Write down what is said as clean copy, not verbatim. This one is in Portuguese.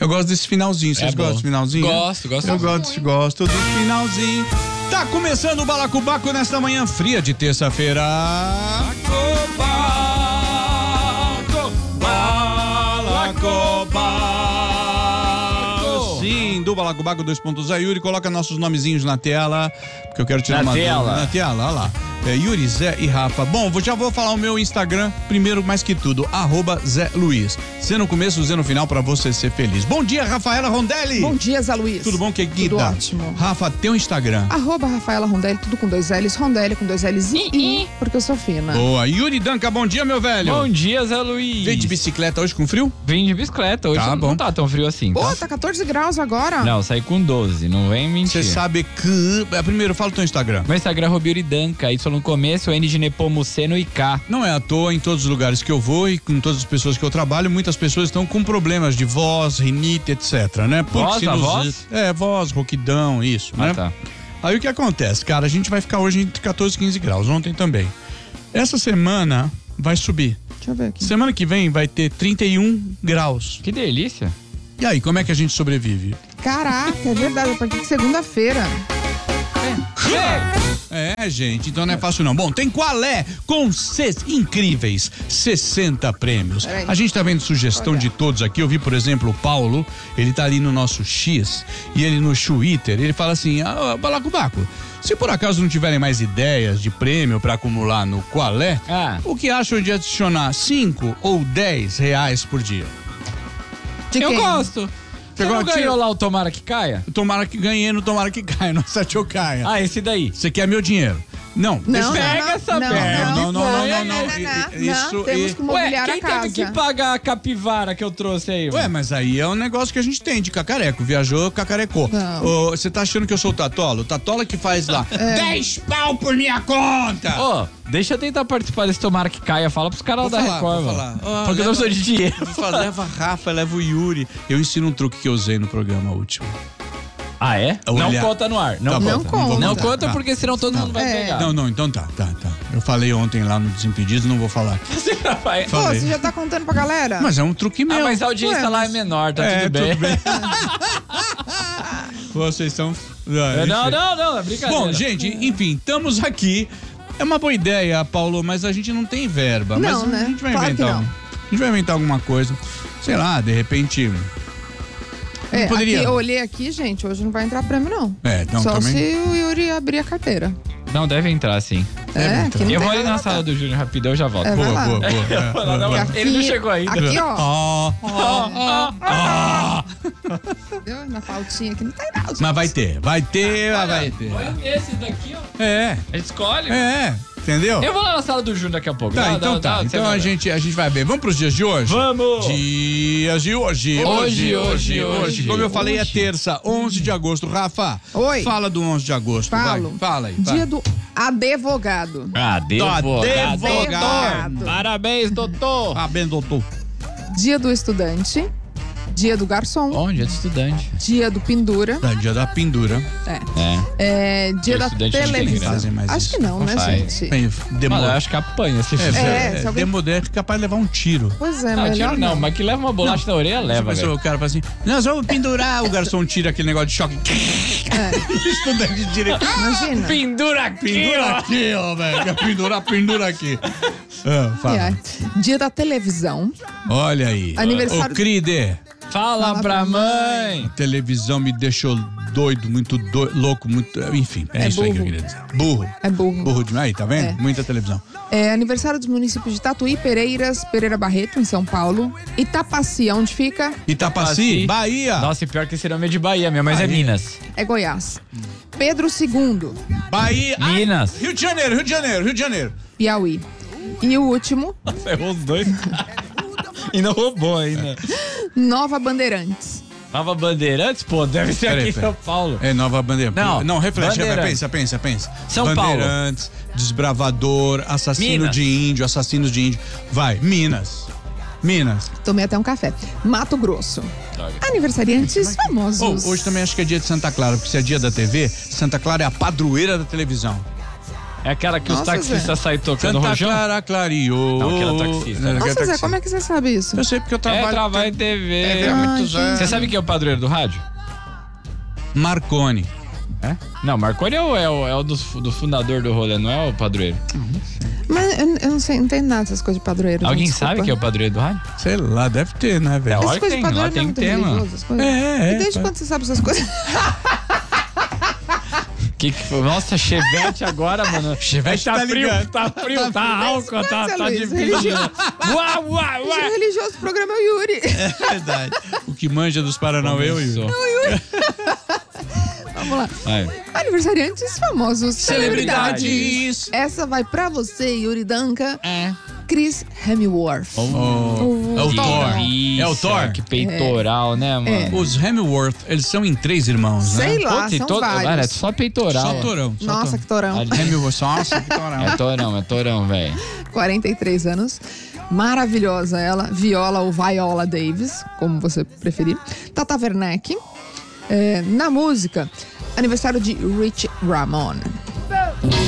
Eu gosto desse finalzinho. Vocês gostam desse finalzinho? Gosto. Eu gosto do finalzinho. Tá começando o Balacobaco nesta manhã fria de terça-feira. Balacobaco. Sim, do Balacobaco 2.0. Yuri, coloca nossos nomezinhos na tela, porque eu quero tirar uma dúvida. Na tela, olha lá. Yuri, Zé e Rafa. Bom, já vou falar o meu Instagram, primeiro mais que tudo, @Zé Luiz. Zé no começo, Zé no final, pra você ser feliz. Bom dia, Rafaela Rondelli. Bom dia, Zé Luiz. Tudo bom, querida? Tudo ótimo. Rafa, teu Instagram. @Rafaela Rondelli, tudo com 2 L's, Rondelli com 2 L's e porque eu sou fina. Boa. Yuri Danca, bom dia, meu velho. Bom dia, Zé Luiz. Vem de bicicleta hoje com frio? Vem de bicicleta, hoje não tá tão frio assim. Pô, tá 14 graus agora. Não, saí com 12, não vem mentir. Você sabe que... Primeiro, fala o teu Instagram. Meu Instagram é Robiuri Danca, Y no começo, N de Nepomuceno e K. Não é à toa, em todos os lugares que eu vou e com todas as pessoas que eu trabalho, muitas pessoas estão com problemas de voz, rinite, etc, né? Voz? Voz, rouquidão, isso, né? Tá. Aí o que acontece? Cara, a gente vai ficar hoje entre 14 e 15 graus, ontem também. Essa semana vai subir. Deixa eu ver aqui. Semana que vem vai ter 31 graus. Que delícia. E aí, como é que a gente sobrevive? Caraca, é verdade, a partir de segunda-feira. Gente, então não é fácil não. Bom, tem Qualé com incríveis 60 prêmios. A gente tá vendo sugestão de todos aqui. Eu vi, por exemplo, o Paulo, ele tá ali no nosso X e ele no Twitter, ele fala assim: Balacobaco, se por acaso não tiverem mais ideias de prêmio pra acumular no Qualé, o que acham de adicionar 5 ou 10 reais por dia? Eu gosto. Você não ganhou lá o Tomara que Caia? Tomara que ganhei no Tomara que Caia, não Sete eu Caia. Esse daí. Você quer meu dinheiro? Não. Pega essa merda. Não. Isso, temos que mobiliar a casa. Quem teve que pagar a capivara que eu trouxe aí? Mas aí é um negócio que a gente tem de cacareco. Viajou, cacarecou. Você tá achando que eu sou o Tatola? O Tatola que faz lá 10 pau por minha conta. Deixa eu tentar participar desse Tomara que Caia. Fala pros caras da Record, mano. Porque eu não sou de dinheiro. Leva a Rafa, leva o Yuri. Eu ensino um truque que eu usei no programa último. Ah, é? Não conta no ar. Não conta porque senão todo mundo vai pegar. Não, então tá. Eu falei ontem lá no Desimpedidos, não vou falar. Você já tá contando pra galera? Mas é um truque meu. Mas a audiência lá é menor, tá tudo bem. Vocês são... Não, é brincadeira. Bom, gente, enfim, estamos aqui. É uma boa ideia, Paulo, mas a gente não tem verba. Não, mas a gente vai inventar. A gente vai inventar alguma coisa. Sei lá, de repente... Poderia. Aqui, eu olhei aqui, gente, hoje não vai entrar prêmio, não. Então só também... se o Yuri abrir a carteira. Não, deve entrar, sim. Eu vou ali na sala do Júnior rapidão, eu já volto. Boa. Ele não chegou ainda. Aqui, ó. Entendeu? Na pautinha aqui não tem nada. Mas vai ter. Olha esse daqui, ó. A gente escolhe. Entendeu? Eu vou lá na sala do Júnior daqui a pouco. Então a gente vai ver. Vamos pros dias de hoje? Vamos! Dias de hoje. Hoje. Como eu falei, é terça, 11 de agosto. Rafa, Oi. Fala do 11 de agosto. Falo. Fala aí. Dia do advogado. Advogado. Parabéns, doutor. Parabéns, doutor. Dia do estudante. Dia do garçom. Dia do estudante. Dia do pendura. Dia da pendura. Dia da televisão. Acho que não, né, gente? Mas eu acho que apanha se fizer. Demodé é capaz de levar um tiro. Pois é, melhor tiro não. Mas que leva uma bolacha na orelha, leva. O cara fala assim, nós vamos pendurar. O garçom tira aquele negócio de choque. Estudante de direito. Imagina. Pendura aqui, ó, velho. Pendura aqui. Fala. Dia da televisão. Olha aí. Aniversário. Ô, Cride. Fala pra mãe. A televisão me deixou doido, muito louco, muito... Enfim, isso aí que eu queria dizer. Burro. É burro. Burro demais, tá vendo? Muita televisão. Aniversário dos municípios de Tatuí, Pereiras, Pereira Barreto, em São Paulo. Itapaci, onde fica? Itapaci, Bahia. Nossa, e pior que esse nome é de Bahia, minha mãe é Minas. É Goiás. Pedro II. Bahia. Minas. Rio de Janeiro. Piauí. E o último? Você errou os dois. E não roubou ainda. Nova Bandeirantes. Nova Bandeirantes? Pô, deve ser aqui em São Paulo. Nova Bandeirantes. Não, reflete. Pensa. São Bandeirantes, Paulo. Desbravador, assassinos de índio. Vai, Minas. Tomei até um café. Mato Grosso. Aniversariantes famosos. Hoje também acho que é dia de Santa Clara, porque se é dia da TV, Santa Clara é a padroeira da televisão. É aquela que os taxistas saem tocando Santa rojão? Clara clareou. Não, aquela taxista. Nossa, Zé, como é que você sabe isso? Eu sei porque eu trabalho em TV. há muitos anos. Você sabe quem é o padroeiro do rádio? Marconi. É? Não, Marconi é o do fundador do rolê, não é o padroeiro. Mas eu não sei, não entendo nada dessas coisas de padroeiro. Alguém sabe que é o padroeiro do rádio? Sei lá, deve ter, né, velho? Essas coisas de padroeiro tem não que ter, mano. E desde quando você sabe essas coisas? Que foi? Nossa, Chevette agora, mano. Chevette tá tá frio, ligado. tá frio, tá álcool, tá difícil. Religioso, o programa é o Yuri. É verdade. O que manja dos Paranauê, eu sou. Vamos lá. Vai. Aniversariantes famosos. Celebridades. Essa vai pra você, Yuri Danca. Chris Hemsworth. É o Thor. É o Thor. Que peitoral, né, mano? Os Hemsworth, eles são em 3 irmãos, né? Sei lá, Putz, são vários. É só peitoral. Só torão. Nossa, que torão. Hemsworth, nossa, que torão. É torão, velho. 43 anos. Maravilhosa ela. Viola ou Viola Davis, como você preferir. Tata Werneck. Na música, aniversário de Rich Ramone.